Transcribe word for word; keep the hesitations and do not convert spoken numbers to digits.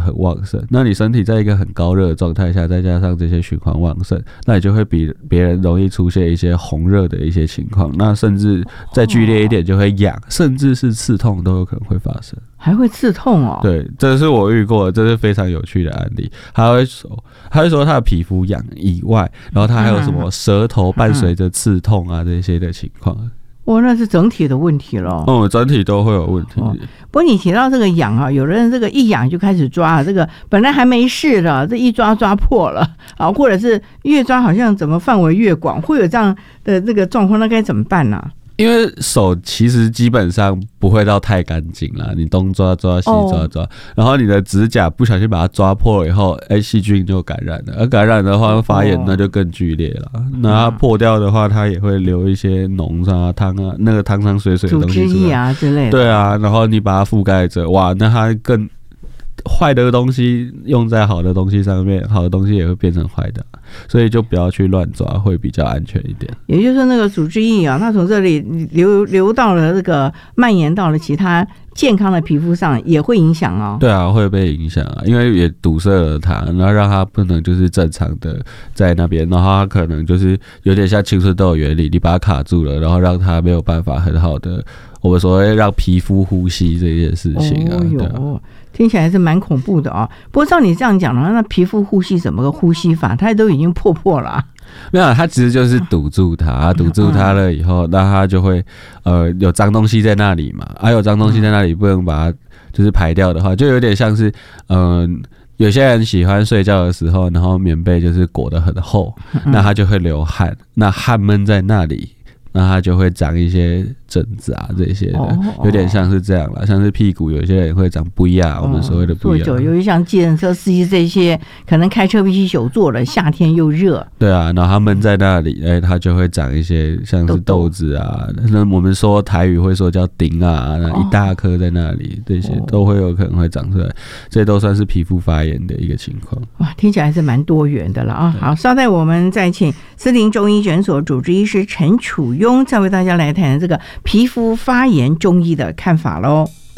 很旺盛，那你身体在一个很高热的状态下，再加上这些循环旺盛，那你就会比别人容易出现一些红热的一些情况，那甚至再剧烈一点就会痒，甚至是刺痛都有可能会发生。 还会刺痛哦？ 对，这是我遇过的，这是非常有趣的案例。他会说，他会说他的皮肤痒以外，然后他还有什么舌头伴随着刺痛啊这些的情况。 哦，那是整体的问题了。 哦，整体都会有问题。哦， 不过你提到这个痒啊，有人这个一痒就开始抓，这个本来还没事的，这一抓抓破了啊，或者是越抓好像怎么范围越广，会有这样的这个状况，那该怎么办呢？啊？ 因为手其实基本上不会到太干净啦，你东抓抓西抓抓，哦，然后你的指甲不小心把它抓破了以后，哎，细菌就感染了，而感染的话发炎那就更剧烈了。哦，那它破掉的话，它也会留一些脓啊、汤啊，那个汤汤水水的东西出来， 组织液啊之类的。 对啊，然后你把它覆盖着，哇，那它更坏的东西用在好的东西上面，好的东西也会变成坏的，所以就不要去乱抓，会比较安全一点。 也就是说，那个组织液啊，它从这里流流到了这个蔓延到了其他健康的皮肤上，也会影响哦。 对啊，会被影响啊，因为也堵塞了它，然后让它不能就是正常的在那边，然后它可能就是有点像青春痘原理，你把它卡住了，然后让它没有办法很好的，我们所谓让皮肤呼吸这件事情啊。哦，对啊， 听起来是蛮恐怖的啊。不过照你这样讲的话，那皮肤呼吸怎么个呼吸法？它都已经破破了啊。 没有，它其实就是堵住它，堵住它了以后，那它就会呃有脏东西在那里嘛，啊有脏东西在那里不能把它就是排掉的话，就有点像是嗯、呃、有些人喜欢睡觉的时候，然后棉被就是裹得很厚，那它就会流汗，那汗闷在那里，那它就会长一些疹子啊这些的，有点像是这样啦，像是屁股有些人会长不一样，我们所谓的不一样。 由于像计程车司机这些，可能开车必须久坐了，夏天又热。 对啊，然后它闷在那里，哎，它就会长一些像是痘子啊，那我们说台语会说叫钉啊，那一大颗在那里，这些都会有可能会长出来，这都算是皮肤发炎的一个情况。 哇，听起来是蛮多元的了啊！好，稍待我们再请思婷中医诊所主治医师陈楚庸再为大家来谈这个皮肤发炎中医的看法咯。